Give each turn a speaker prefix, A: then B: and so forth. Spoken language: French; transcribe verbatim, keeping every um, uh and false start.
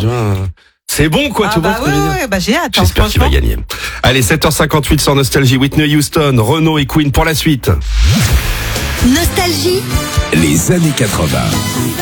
A: tu vois, c'est bon, quoi,
B: Ah
A: tu
B: bah
A: vois ce que
B: ouais,
A: je veux dire.
B: ouais, bah j'ai hâte. hein,
A: J'espère qu'il va
B: franchement.
A: gagner. Allez, sept heures cinquante-huit sur Nostalgie, Whitney Houston, Renaud et Queen pour la suite.
C: Nostalgie.
D: Les années quatre-vingts.